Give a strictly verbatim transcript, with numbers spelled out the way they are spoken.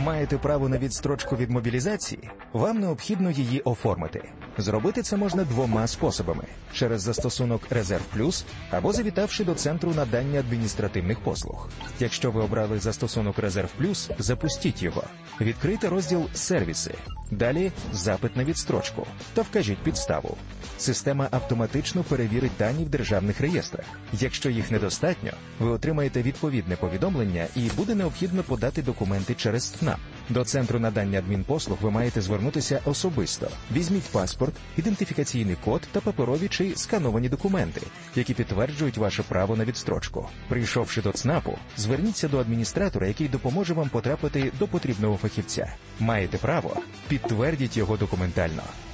Маєте право на відстрочку від мобілізації? Вам необхідно її оформити. Зробити це можна двома способами – через застосунок «Резерв Плюс» або завітавши до Центру надання адміністративних послуг. Якщо ви обрали застосунок «Резерв Плюс», запустіть його. Відкрийте розділ «Сервіси». Далі «Запит на відстрочку» та вкажіть підставу. Система автоматично перевірить дані в державних реєстрах. Якщо їх недостатньо, ви отримаєте відповідне повідомлення і буде необхідно подати документи через ЦНАП. До Центру надання адмінпослуг ви маєте звернутися особисто. Візьміть паспорт, ідентифікаційний код та паперові чи скановані документи, які підтверджують ваше право на відстрочку. Прийшовши до ЦНАПу, зверніться до адміністратора, який допоможе вам потрапити до потрібного фахівця. Маєте право? Підтвердіть його документально.